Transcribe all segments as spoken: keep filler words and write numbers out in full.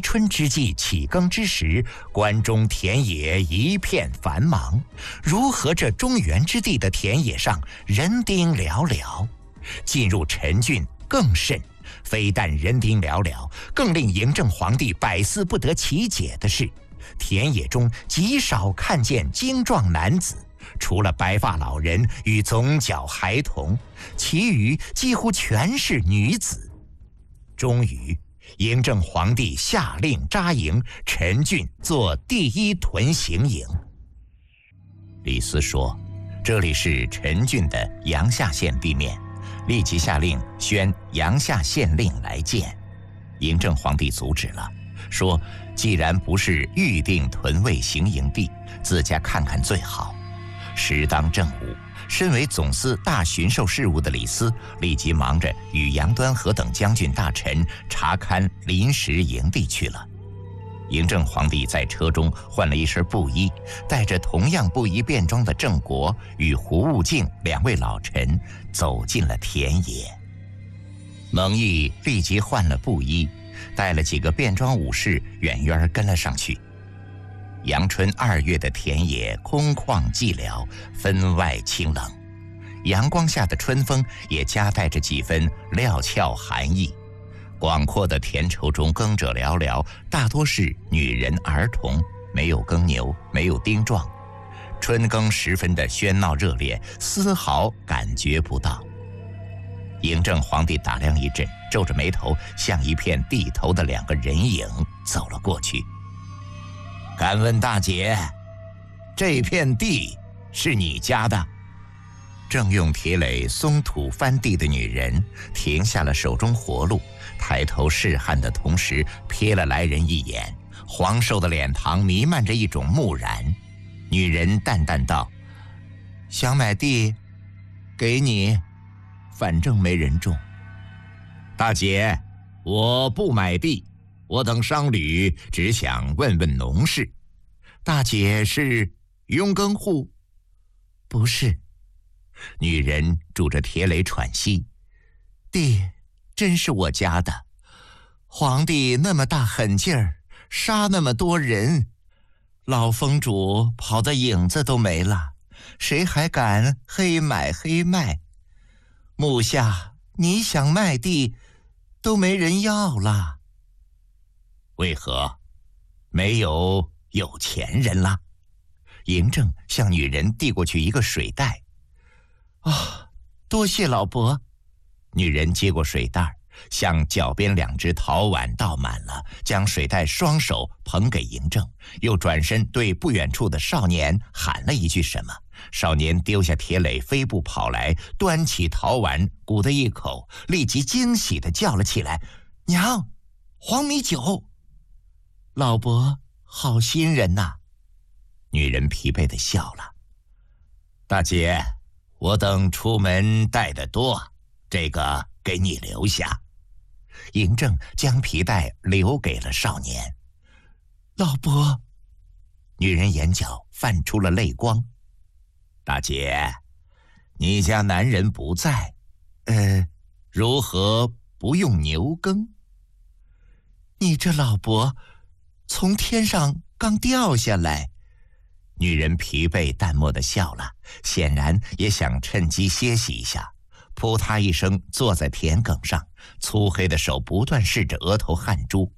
春之际起耕之时，关中田野一片繁忙，如何这中原之地的田野上人丁寥寥？进入陈郡更甚，非但人丁寥寥，更令嬴政皇帝百思不得其解的是，田野中极少看见精壮男子，除了白发老人与总角孩童，其余几乎全是女子。终于嬴政皇帝下令扎营，陈郡做第一屯行营。李斯说，这里是陈郡的阳夏县地面，立即下令宣阳夏县令来见。嬴政皇帝阻止了，说既然不是预定屯卫行营地，自家看看最好。时当正午，身为总司大巡狩事务的李斯立即忙着与杨端和等将军大臣查勘临时营地去了。嬴政皇帝在车中换了一身布衣，带着同样布衣便装的郑国与胡务敬两位老臣走进了田野。蒙毅立即换了布衣，带了几个便装武士远远跟了上去。阳春二月的田野空旷寂寥，分外清冷，阳光下的春风也夹带着几分料峭寒意。广阔的田畴中耕者寥寥，大多是女人儿童，没有耕牛，没有丁壮。春耕时分的喧闹热烈，丝毫感觉不到。嬴政皇帝打量一阵，皱着眉头向一片地头的两个人影走了过去。敢问大姐，这片地是你家的？正用铁垒松土翻地的女人停下了手中活路，抬头试汗的同时瞥了来人一眼，黄瘦的脸庞弥漫着一种木然。女人淡淡道：想买地，给你，反正没人种。大姐，我不买地，我等商旅只想问问农事。大姐是佣耕户？不是。女人拄着铁垒喘息，地真是我家的。皇帝那么大狠劲儿，杀那么多人，老封主跑的影子都没了，谁还敢黑买黑卖？目下你想卖地，都没人要了。为何？没有有钱人了？嬴政向女人递过去一个水袋。啊，多谢老伯。女人接过水袋，向脚边两只陶碗倒满了，将水袋双手捧给嬴政，又转身对不远处的少年喊了一句什么。少年丢下铁垒，飞步跑来，端起陶碗，鼓的一口，立即惊喜地叫了起来：娘，黄米酒！老伯好心人呐。女人疲惫地笑了。大姐，我等出门带得多，这个给你留下。嬴政将皮带留给了少年。老伯，女人眼角泛出了泪光。大姐，你家男人不在，呃，如何不用牛耕？你这老伯从天上刚掉下来。女人疲惫淡漠地笑了，显然也想趁机歇息一下。扑嗒一声坐在田埂上，粗黑的手不断拭着额头汗珠。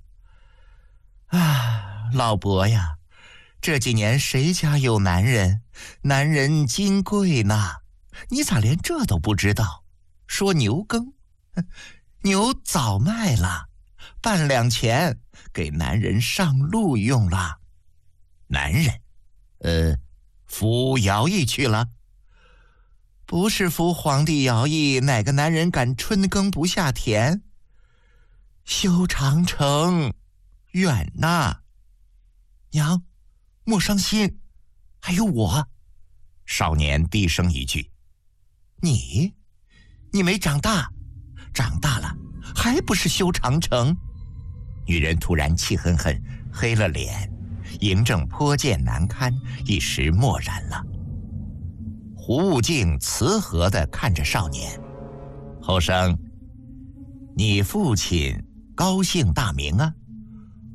啊，老伯呀，这几年谁家有男人？男人金贵呢，你咋连这都不知道？说牛耕，牛早卖了，半两钱给男人上路用了。男人？呃，服徭役去了？不是服皇帝徭役，哪个男人敢春耕不下田？修长城远呐。娘，莫伤心，还有我。少年低声一句：你你没长大，长大了还不是修长城？女人突然气哼哼，黑了脸。嬴政颇见难堪，一时默然了。胡务敬慈和地看着少年：后生，你父亲高姓大名啊？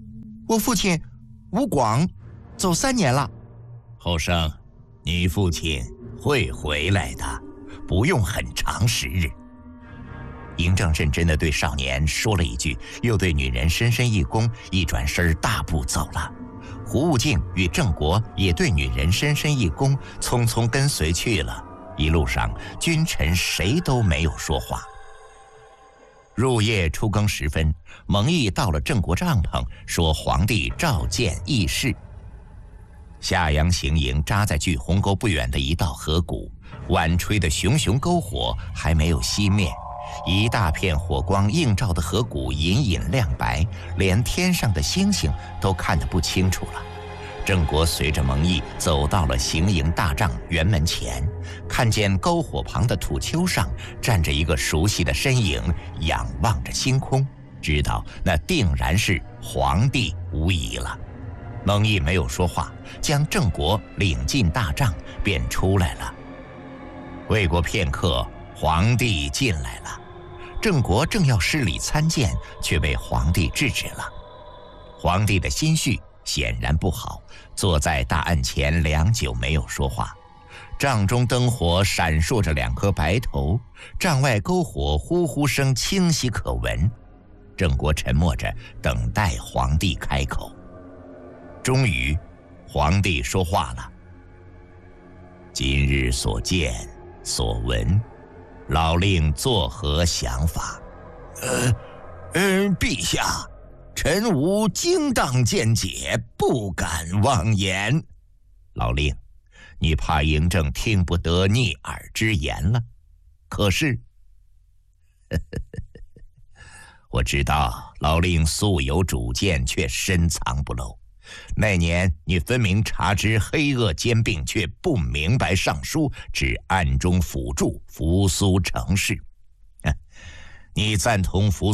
我父亲吴广走三年了。 后生，你父亲会回来的，不用很长时日。 嬴政认真地对少年说了一句，又对女人深深一躬，一转身大步走了。胡悟净与郑国也对女人深深一躬，匆匆跟随去了。一路上，君臣谁都没有说话。入夜初更时分，蒙毅到了郑国帐篷，说皇帝召见议事。夏阳行营扎在距鸿沟不远的一道河谷，晚吹的熊熊篝火还没有熄灭。一大片火光映照的河谷隐隐亮白，连天上的星星都看得不清楚了。郑国随着蒙毅走到了行营大帐辕门前，看见篝火旁的土丘上站着一个熟悉的身影，仰望着星空，知道那定然是皇帝无疑了。蒙毅没有说话，将郑国领进大帐，便出来了。未过片刻，皇帝进来了。郑国正要施礼参见，却被皇帝制止了。皇帝的心绪显然不好，坐在大案前良久没有说话。帐中灯火闪烁着两颗白头，帐外篝火呼呼声清晰可闻。郑国沉默着，等待皇帝开口。终于，皇帝说话了：“今日所见所闻，老令作何想法？” 呃，嗯，陛下，臣无精当见解，不敢妄言。 老令，你怕嬴政听不得逆耳之言了？可是， 我知道老令素有主见，却深藏不露。那年你分明察知黑恶兼并，却不明白上书，只暗中辅助扶苏成事。你赞同扶